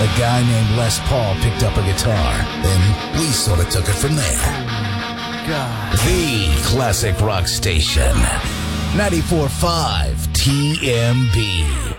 A guy named Les Paul picked up a guitar, and we sort of took it from there. God. The classic rock station. 94.5 TMB.